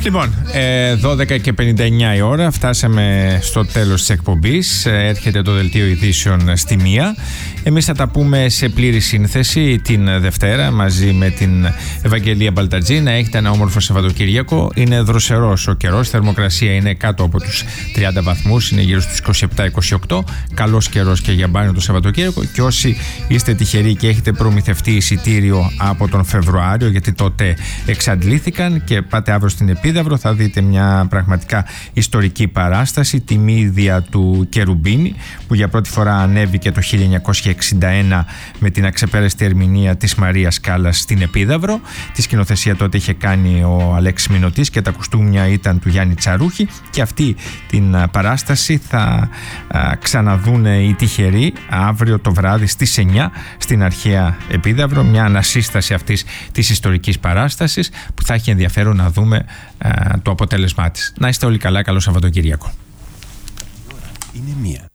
Λοιπόν, 12 και 59 η ώρα, φτάσαμε στο τέλος της εκπομπής. Έρχεται το δελτίο ειδήσεων στη 1. Εμείς θα τα πούμε σε πλήρη σύνθεση την Δευτέρα μαζί με την Ευαγγελία Μπαλτατζή. Να έχετε ένα όμορφο Σαββατοκύριακο. Είναι δροσερός ο καιρός, η θερμοκρασία είναι κάτω από τους 30 βαθμούς, είναι γύρω στους 27-28. Καλός καιρός και για μπάνιο το Σαββατοκύριακο. Και όσοι είστε τυχεροί και έχετε προμηθευτεί εισιτήριο από τον Φεβρουάριο, γιατί τότε εξαντλήθηκαν, και πάτε αύριο στην Επίδαυρο, θα δείτε μια πραγματικά ιστορική παράσταση, τη Μύδια του Κερουμπίνη, που για πρώτη φορά ανέβηκε το 1961 με την αξεπέραστη ερμηνεία της Μαρίας Κάλλας στην Επίδαυρο. Τη σκηνοθεσία τότε είχε κάνει ο Αλέξης Μινωτής και τα κουστούμια ήταν του Γιάννη Τσαρούχη, και αυτή την παράσταση θα ξαναδούν οι τυχεροί αύριο το βράδυ στις 9 στην αρχαία Επίδαυρο, μια ανασύσταση αυτής της ιστορικής παράστασης που θα έχει ενδιαφέρον να δούμε το αποτέλεσμά της. Να είστε όλοι καλά, καλό Σαββατοκύριακο. Είναι 1.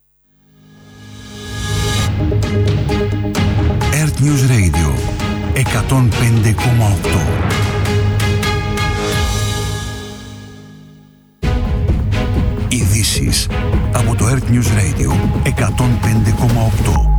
Earth News Radio 105,8. Ειδήσεις από το Earth News Radio 105,8.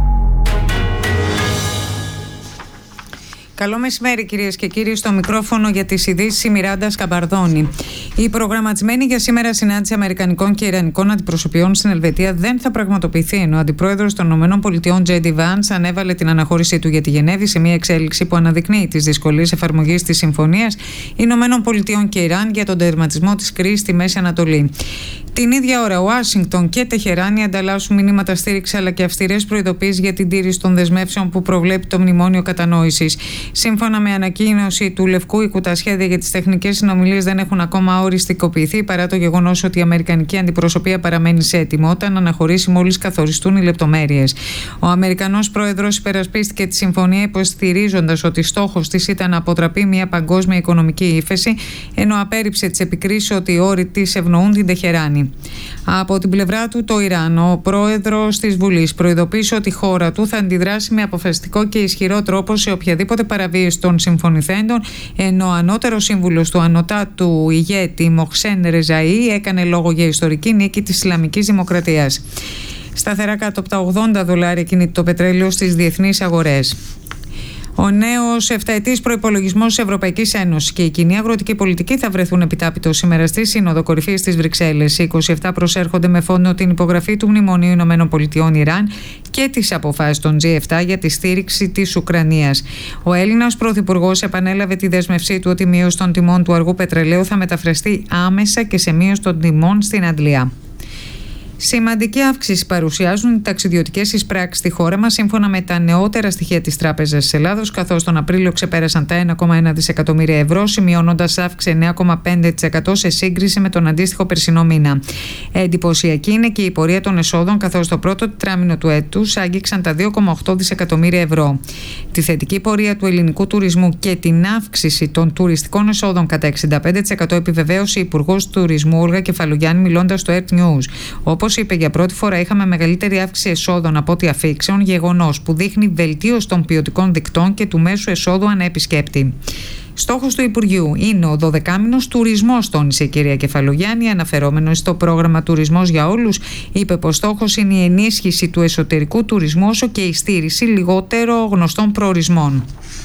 Καλό μεσημέρι, κυρίες και κύριοι. Στο μικρόφωνο για τις ειδήσεις η Μιράντα Σκαμπαρδόνη. Η προγραμματισμένη για σήμερα συνάντηση Αμερικανικών και Ιρανικών αντιπροσωπιών στην Ελβετία δεν θα πραγματοποιηθεί, ενώ ο αντιπρόεδρος των ΗΠΑ, J.D. Vance, ανέβαλε την αναχώρησή του για τη Γενέβη σε μια εξέλιξη που αναδεικνύει τις δυσκολίες εφαρμογής της Συμφωνίας ΗΠΑ και Ιράν για τον τερματισμό της κρίσης στη Μέση Ανατολή. Την ίδια ώρα, Ουάσιγκτον και Τεχεράνη ανταλλάσσουν μηνύματα στήριξη αλλά και αυστηρές προειδοποίησεις για την τήρηση των δεσμεύσεων που προβλέπει το Μνημόνιο Κατανόησης. Σύμφωνα με ανακοίνωση του Λευκού Οίκου, τα σχέδια για τις τεχνικές συνομιλίες δεν έχουν ακόμα οριστικοποιηθεί, παρά το γεγονός ότι η Αμερικανική αντιπροσωπεία παραμένει σε ετοιμότητα να αναχωρήσει μόλις καθοριστούν οι λεπτομέρειες. Ο Αμερικανός πρόεδρος υπερασπίστηκε τη συμφωνία, υποστηρίζοντας ότι στόχος της ήταν να αποτραπεί μια παγκόσμια οικονομική ύφεση, ενώ απέρριψε τις επικρίσεις ότι οι όροι της ευνοούν την Τεχεράνη. Από την πλευρά του, το Ιράν, ο πρόεδρος της Βουλής προειδοποίησε ότι η χώρα του θα αντιδράσει με αποφασιστικό και ισχυρό τρόπο σε οποιαδήποτε παραβίαση των συμφωνηθέντων, ενώ ο ανώτερος σύμβουλος του ανωτάτου ηγέτη Μοχσέν Ρεζαΐ έκανε λόγο για ιστορική νίκη της Ισλαμικής Δημοκρατίας. Σταθερά κάτω από τα $80 κινείται το πετρέλαιο στις διεθνείς αγορές. Ο νέος 7ετής προϋπολογισμός της Ευρωπαϊκής Ένωσης και η κοινή αγροτική πολιτική θα βρεθούν επιτάπητο σήμερα στη Σύνοδο Κορυφής της Βρυξέλλες. Οι 27 προσέρχονται με φόντο την υπογραφή του Μνημονίου ΗΠΑ-Ιράν και τις αποφάσεις των G7 για τη στήριξη της Ουκρανίας. Ο Έλληνας Πρωθυπουργός επανέλαβε τη δέσμευσή του ότι η μείωση των τιμών του αργού πετρελαίου θα μεταφραστεί άμεσα και σε μείωση των τιμών στην Αντλία. Σημαντική αύξηση παρουσιάζουν οι ταξιδιωτικές εισπράξεις στη χώρα μας, σύμφωνα με τα νεότερα στοιχεία της Τράπεζας της Ελλάδος, καθώς τον Απρίλιο ξεπέρασαν τα 1,1 δισεκατομμύρια ευρώ, σημειώνοντας αύξηση 9,5% σε σύγκριση με τον αντίστοιχο περσινό μήνα. Εντυπωσιακή είναι και η πορεία των εσόδων, καθώς το πρώτο τετράμινο του έτους άγγιξαν τα 2,8 δισεκατομμύρια ευρώ. Τη θετική πορεία του ελληνικού τουρισμού και την αύξηση των τουριστικών εσόδων κατά 65% επιβεβαίωσε η Υπουργός Τουρισμού Όλγα Κεφαλογιάννη, μιλώντας στο Earth News. Όπως είπε, για πρώτη φορά είχαμε μεγαλύτερη αύξηση εσόδων από ό,τι αφήξεων, γεγονός που δείχνει βελτίωση των ποιοτικών δικτών και του μέσου εσόδου ανά επισκέπτη. Στόχος του Υπουργείου είναι ο 12μηνος τουρισμός, τόνισε η κυρία Κεφαλογιάννη. Αναφερόμενο στο πρόγραμμα Τουρισμός για Όλους, είπε πως στόχος είναι η ενίσχυση του εσωτερικού τουρισμού όσο και η στήριξη λιγότερο γνωστών προορισμών.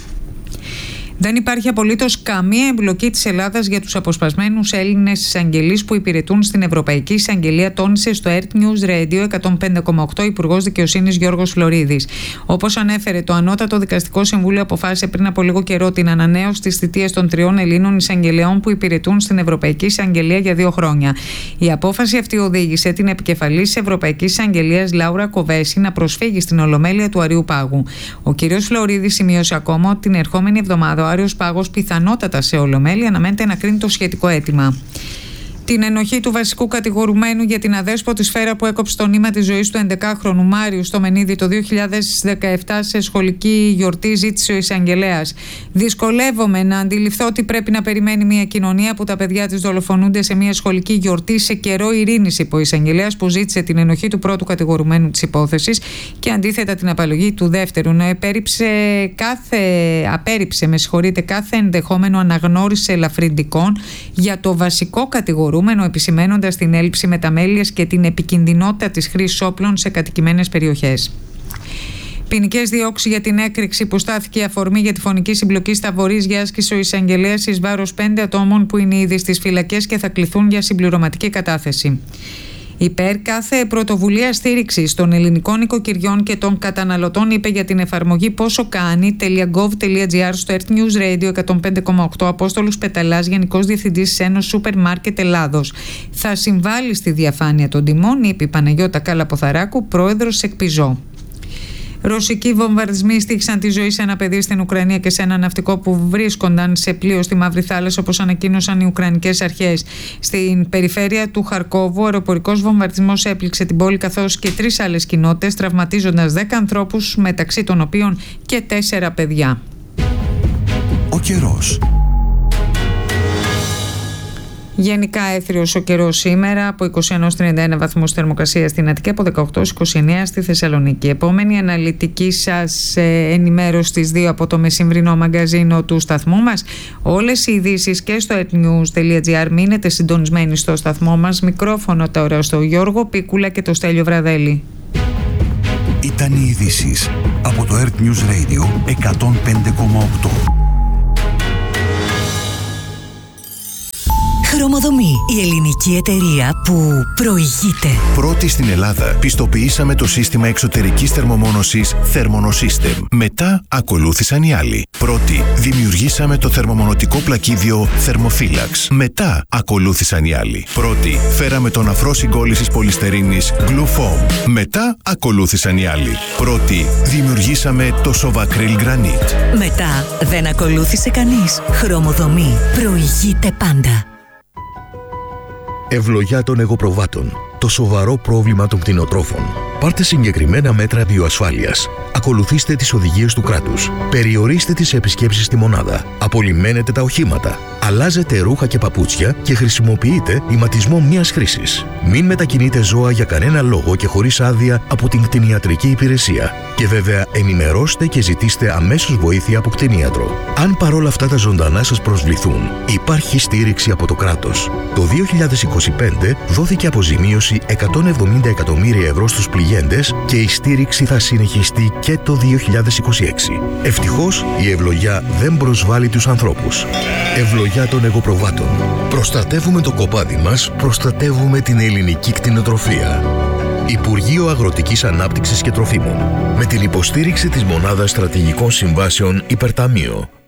Δεν υπάρχει απολύτως καμία εμπλοκή της Ελλάδας για τους αποσπασμένους Έλληνες εισαγγελείς που υπηρετούν στην Ευρωπαϊκή Εισαγγελία, τόνισε στο Earth News Radio 105,8 Υπουργός Δικαιοσύνης Γιώργος Φλωρίδης. Όπως ανέφερε, το Ανώτατο Δικαστικό Συμβούλιο αποφάσισε πριν από λίγο καιρό την ανανέωση της θητείας των 3 Ελλήνων εισαγγελέων που υπηρετούν στην Ευρωπαϊκή Εισαγγελία για 2 χρόνια. Η απόφαση αυτή οδήγησε την επικεφαλής της Ευρωπαϊκής Εισαγγελίας Λάουρα Κοβέση να προσφύγει στην Ολομέλεια του Αριού Πάγου. Ο κ. Φλωρίδης σημείωσε ακόμα ότι την ερχόμενη εβδομάδα ο Άριος Πάγος πιθανότατα σε Ολομέλεια αναμένεται να κρίνει το σχετικό αίτημα. την ενοχή του βασικού κατηγορουμένου για την αδέσποτη σφαίρα που έκοψε το νήμα της ζωής του 11χρονου Μάριου στο Μενίδη το 2017 σε σχολική γιορτή, ζήτησε ο εισαγγελέας. Δυσκολεύομαι να αντιληφθώ ότι πρέπει να περιμένει μια κοινωνία που τα παιδιά της δολοφονούνται σε μια σχολική γιορτή σε καιρό ειρήνης, είπε ο εισαγγελέας, που ζήτησε την ενοχή του πρώτου κατηγορουμένου της υπόθεσης και αντίθετα την απαλλαγή του δεύτερου. Απέρριψε κάθε ενδεχόμενο αναγνώριση ελαφρυντικών για το βασικό κατηγορούμενο, επισημένοντας την έλλειψη μεταμέλειας και την επικινδυνότητα της χρήσης όπλων σε κατοικημένες περιοχές. Ποινικές διώξεις για την έκρηξη που στάθηκε αφορμή για τη φωνική συμπλοκή στα Βορίζια άσκησε ο εισαγγελέας εις βάρος 5 ατόμων που είναι ήδη στις φυλακές και θα κληθούν για συμπληρωματική κατάθεση. Υπέρ κάθε πρωτοβουλία στήριξης των ελληνικών οικοκυριών και των καταναλωτών, είπε για την εφαρμογή πόσο κάνει.gov.gr στο Earth News Radio 105,8 Απόστολος Πεταλάς, Γενικός Διευθυντής της Ένωσης Σούπερ Μάρκετ Ελλάδος. Θα συμβάλλει στη διαφάνεια των τιμών, είπε η Παναγιώτα Καλαποθαράκου, πρόεδρος Εκπιζό. Ρωσικοί βομβαρδισμοί στοίχησαν τη ζωή σε ένα παιδί στην Ουκρανία και σε ένα ναυτικό που βρίσκονταν σε πλοίο στη Μαύρη Θάλασσα, όπως ανακοίνωσαν οι Ουκρανικές αρχές. Στην περιφέρεια του Χαρκόβου, ο αεροπορικός βομβαρδισμός έπληξε την πόλη καθώς και 3 άλλες κοινότητες, τραυματίζοντας 10 ανθρώπους, μεταξύ των οποίων και 4 παιδιά. Ο καιρός. Γενικά έθριος ο καιρός σήμερα, από 21-31 βαθμούς θερμοκρασία στην Αττική, από 18-29 στη Θεσσαλονίκη. Επόμενη αναλυτική σας ενημέρωση στις 2 από το μεσημβρινό μαγκαζίνο του σταθμού μας. Όλες οι ειδήσεις και στο etnews.gr. Μείνετε συντονισμένοι στο σταθμό μας. Μικρόφωνο τώρα στο Γιώργο Πίκουλα και το Στέλιο Βραδέλη. Ήταν οι ειδήσεις από το Earth News Radio 105,8. Χρωμοδομή, η ελληνική εταιρεία που προηγείται. Πρώτη στην Ελλάδα πιστοποιήσαμε το σύστημα εξωτερικής θερμομόνωσης Thermonosystem. Μετά ακολούθησαν οι άλλοι. Πρώτη δημιουργήσαμε το θερμομονωτικό πλακίδιο Thermophilax. Μετά ακολούθησαν οι άλλοι. Πρώτη φέραμε τον αφρό συγκόλλησης πολυστερίνης Glufoam. Μετά ακολούθησαν οι άλλοι. Πρώτη δημιουργήσαμε το Sovacryl Granite. Μετά δεν ακολούθησε κανείς. Χρωμοδομή προηγείται πάντα. Ευλογιά των εγωπροβάτων. Το σοβαρό πρόβλημα των κτηνοτρόφων. Πάρτε συγκεκριμένα μέτρα βιοασφάλειας. Ακολουθήστε τις οδηγίες του κράτους. Περιορίστε τις επισκέψεις στη μονάδα. Απολυμμένετε τα οχήματα. Αλλάζετε ρούχα και παπούτσια και χρησιμοποιείτε ηματισμό μίας χρήσης. Μην μετακινείτε ζώα για κανένα λόγο και χωρίς άδεια από την κτηνιατρική υπηρεσία. Και βέβαια ενημερώστε και ζητήστε αμέσως βοήθεια από κτηνίατρο. Αν παρόλα αυτά τα ζωντανά σας προσβληθούν, υπάρχει στήριξη από το κράτος. Το 2025 δόθηκε αποζημίωση 170 εκατομμύρια ευρώ στους πληγέντες και η στήριξη θα συνεχιστεί και το 2026. Ευτυχώς η ευλογιά δεν προσβάλλει τους ανθρώπους. Ευλογιά των εγωπροβάτων. Προστατεύουμε το κοπάδι μας, προστατεύουμε την ελληνική κτηνοτροφία. Υπουργείο Αγροτικής Ανάπτυξης και Τροφίμων. Με την υποστήριξη της Μονάδας Στρατηγικών Συμβάσεων Υπερταμείο.